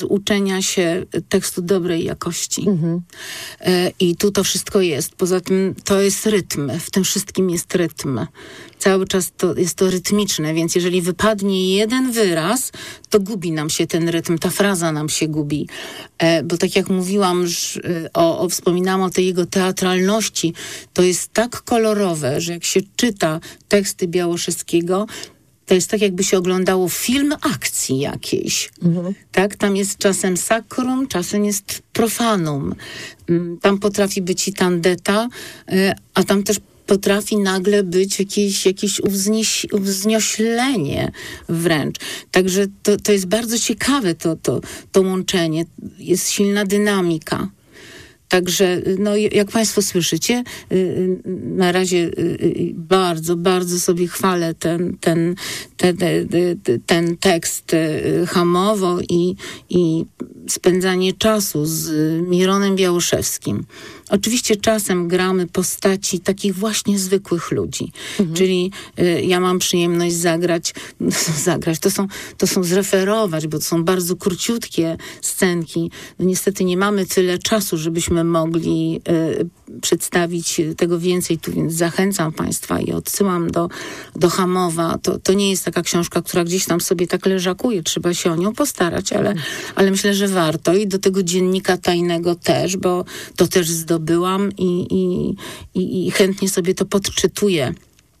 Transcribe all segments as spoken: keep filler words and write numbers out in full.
uczenia się tekstu dobrej jakości. Mhm. I tu to wszystko jest. Poza tym to jest rytm. W tym wszystkim jest rytm. Cały czas to jest to rytmiczne, więc jeżeli wypadnie jeden wyraz, to gubi nam się ten rytm, ta fraza nam się gubi. Bo tak jak mówiłam, o, o, wspominałam o tej jego teatralności, to jest tak kolorowe, że jak się czyta teksty Białoszewskiego, to jest tak, jakby się oglądało film akcji jakiejś. Mhm. Tak? Tam jest czasem sakrum, czasem jest profanum. Tam potrafi być i tandeta, a tam też potrafi nagle być jakieś, jakieś uwznieś, uwznioślenie wręcz. Także to, to jest bardzo ciekawe to, to, to łączenie. Jest silna dynamika. Także, no, jak państwo słyszycie, na razie bardzo, bardzo sobie chwalę ten, ten, ten, ten tekst Hamowo i, i spędzanie czasu z Mironem Białoszewskim. Oczywiście czasem gramy postaci takich właśnie zwykłych ludzi. Mhm. Czyli y, ja mam przyjemność zagrać, zagrać, to są, to są zreferować, bo to są bardzo króciutkie scenki. No niestety nie mamy tyle czasu, żebyśmy mogli y, przedstawić tego więcej, tu więc zachęcam państwa i odsyłam do, do Hamowa. To, to nie jest taka książka, która gdzieś tam sobie tak leżakuje, trzeba się o nią postarać, ale, mhm. ale myślę, że warto i do tego Dziennika Tajnego też, bo to też zdobyło byłam i, i, i, i chętnie sobie to podczytuję.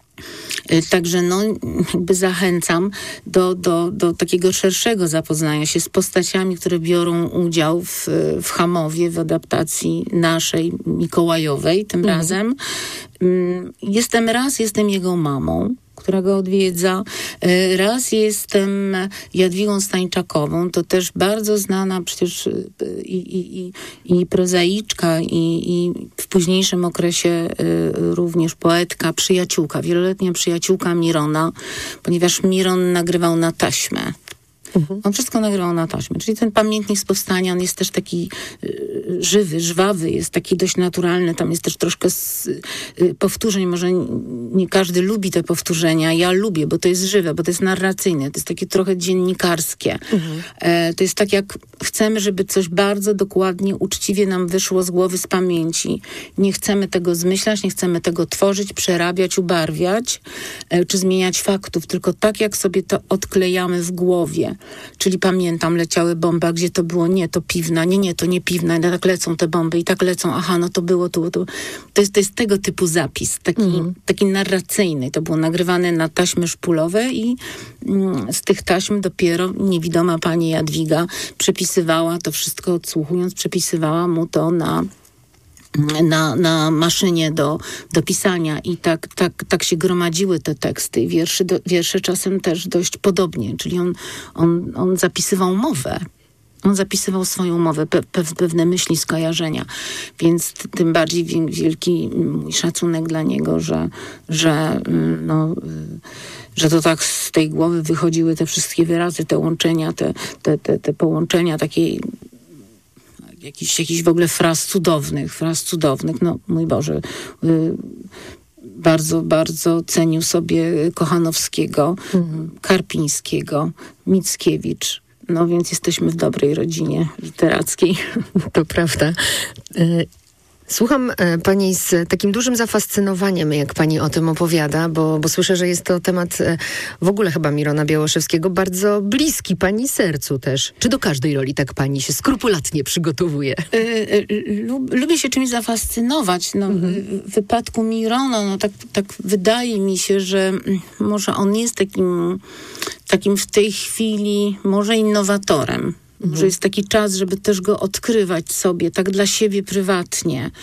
Także no, jakby zachęcam do, do, do takiego szerszego zapoznania się z postaciami, które biorą udział w, w Hamowie, w adaptacji naszej, mikołajowej tym mhm. razem. Jestem raz, jestem jego mamą, która go odwiedza. Raz jestem Jadwigą Stańczakową, to też bardzo znana przecież i, i, i, i prozaiczka, i, i w późniejszym okresie również poetka, przyjaciółka, wieloletnia przyjaciółka Mirona, ponieważ Miron nagrywał na taśmę. Mhm. On wszystko nagrywał na taśmę. Czyli ten pamiętnik z powstania, on jest też taki y, żywy, żwawy, jest taki dość naturalny. Tam jest też troszkę z, y, powtórzeń. Może nie każdy lubi te powtórzenia. Ja lubię, bo to jest żywe, bo to jest narracyjne. To jest takie trochę dziennikarskie. Mhm. E, to jest tak, jak chcemy, żeby coś bardzo dokładnie, uczciwie nam wyszło z głowy, z pamięci. Nie chcemy tego zmyślać, nie chcemy tego tworzyć, przerabiać, ubarwiać, e, czy zmieniać faktów, tylko tak, jak sobie to odklejamy w głowie. Czyli pamiętam, leciały bomby, a gdzie to było? Nie, to Piwna. Nie, nie, to nie Piwna. I tak lecą te bomby i tak lecą. Aha, no to było, to, to. To jest, to jest tego typu zapis, taki, mm. taki narracyjny. To było nagrywane na taśmy szpulowe i mm, z tych taśm dopiero niewidoma pani Jadwiga przepisywała to wszystko, odsłuchując, przepisywała mu to na Na, na maszynie do, do pisania i tak, tak, tak się gromadziły te teksty. Wierszy, do, wiersze czasem też dość podobnie, czyli on, on, on zapisywał mowę. On zapisywał swoją mowę, pe, pe, pewne myśli, skojarzenia. Więc tym bardziej wielki mój szacunek dla niego, że, że, no, że to tak z tej głowy wychodziły te wszystkie wyrazy, te łączenia, te, te, te, te połączenia takiej Jakiś, jakiś w ogóle fraz cudownych, fraz cudownych. No, mój Boże, y, bardzo, bardzo cenił sobie Kochanowskiego, mhm. Karpińskiego, Mickiewicz. No więc jesteśmy w dobrej rodzinie literackiej. To prawda. Y- Słucham pani z takim dużym zafascynowaniem, jak pani o tym opowiada, bo, bo słyszę, że jest to temat w ogóle chyba Mirona Białoszewskiego bardzo bliski pani sercu też. Czy do każdej roli tak pani się skrupulatnie przygotowuje? Lubię się czymś zafascynować. No, mhm. W wypadku Mirona, no tak, tak wydaje mi się, że może on jest takim, takim w tej chwili może innowatorem. Mhm. Że jest taki czas, żeby też go odkrywać sobie, tak dla siebie prywatnie.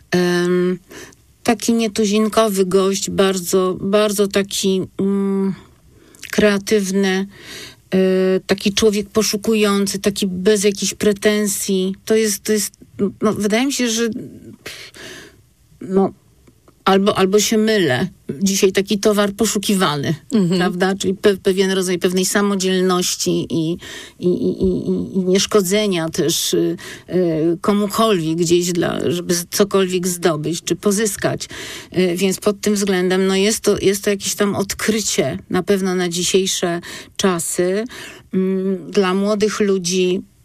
Um, taki nietuzinkowy gość, bardzo, bardzo taki um, kreatywny, y, taki człowiek poszukujący, taki bez jakichś pretensji. To jest, to jest no, wydaje mi się, że no, Albo, albo się mylę. Dzisiaj taki towar poszukiwany, mhm. prawda? Czyli pe, pewien rodzaj pewnej samodzielności i, i, i, i, i nieszkodzenia też y, y, komukolwiek gdzieś, dla, żeby cokolwiek zdobyć czy pozyskać. Y, więc pod tym względem no jest, to, jest to jakieś tam odkrycie na pewno na dzisiejsze czasy. Y, dla młodych ludzi